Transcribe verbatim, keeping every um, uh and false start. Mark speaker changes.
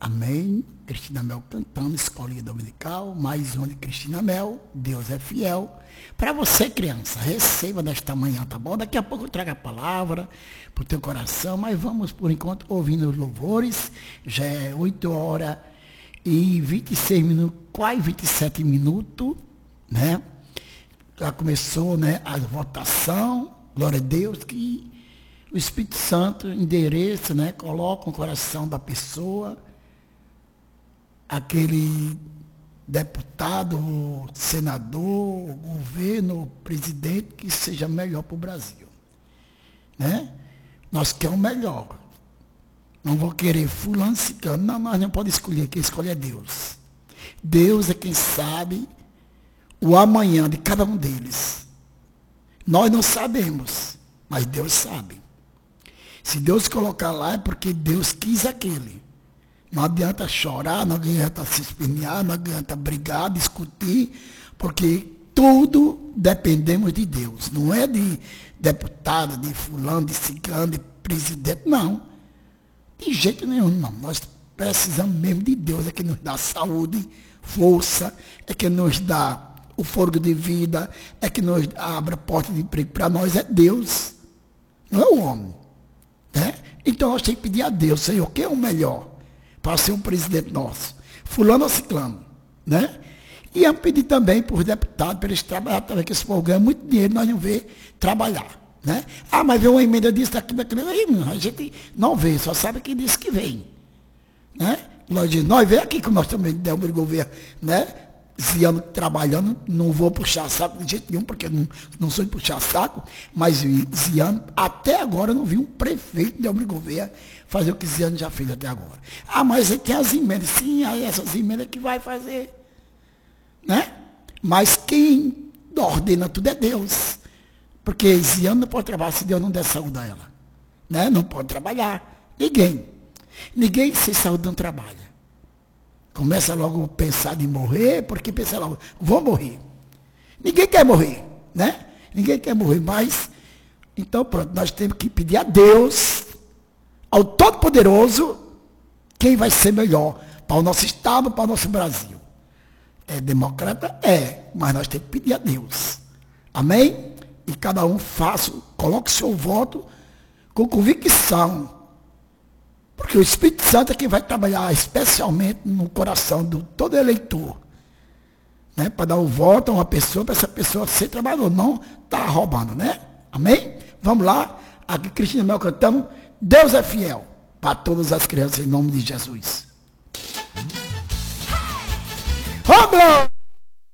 Speaker 1: Amém. Cristina Mel cantando, Escolinha Dominical, mais um de Cristina Mel, Deus é fiel. Para você, criança, receba nesta manhã, tá bom? Daqui a pouco eu trago a palavra para o teu coração, mas vamos, por enquanto, ouvindo os louvores. Já é oito horas e vinte e seis minutos, quase vinte e sete minutos, né? Já começou, né, a votação, glória a Deus, que o Espírito Santo endereça, né, coloca no coração da pessoa aquele deputado, senador, governo, presidente que seja melhor para o Brasil. Né? Nós queremos o melhor. Não vou querer fulano, ciclano. Não, nós não podemos escolher, quem escolhe é Deus. Deus é quem sabe o amanhã de cada um deles. Nós não sabemos, mas Deus sabe. Se Deus colocar lá é porque Deus quis aquele. Não adianta chorar, não adianta se espinhar, não adianta brigar, discutir, porque tudo dependemos de Deus. Não é de deputado, de fulano, de ciclano, de presidente, não. De jeito nenhum, não. Nós precisamos mesmo de Deus, é que nos dá saúde, força, é que nos dá o fôlego de vida, é que nos abre a porta de emprego. Para nós é Deus, não é o homem. Né? Então nós temos que pedir a Deus, Senhor, quem é o melhor para ser um presidente nosso? Fulano ou ciclano, né? E eu pedi também para os deputados, para eles trabalharem também, que esse povo ganha muito dinheiro, nós não vê trabalhar, né? Ah, mas vê uma emenda disso, daquilo, daquilo, aí a gente não vê, só sabe quem disse que vem, né? Nós, nós vê aqui que nós também demos o governo, né? Ziano trabalhando, não vou puxar saco de jeito nenhum, porque não, não sou de puxar saco, mas Ziano, até agora, eu não vi um prefeito de Almir Gouveia fazer o que Ziano já fez até agora. Ah, mas aí tem as emendas, sim, aí essas emendas que vai fazer, né? Mas quem ordena tudo é Deus, porque Ziano não pode trabalhar se Deus não der saúde a ela, né? Não pode trabalhar, ninguém, ninguém sem saúde não trabalha. Começa logo a pensar em morrer, porque pensa logo, vou morrer. Ninguém quer morrer, né? Ninguém quer morrer, mas, então pronto, nós temos que pedir a Deus, ao Todo-Poderoso, quem vai ser melhor para o nosso Estado, para o nosso Brasil. É democrata? É, mas nós temos que pedir a Deus. Amém? E cada um faça, coloque seu voto com convicção. Porque o Espírito Santo é quem vai trabalhar especialmente no coração de todo eleitor. Né? Para dar o voto a uma pessoa, para essa pessoa ser trabalhador, não está roubando, né? Amém? Vamos lá, aqui Cristina Mel cantamos, Deus é fiel para todas as crianças em nome de Jesus. Vamos lá!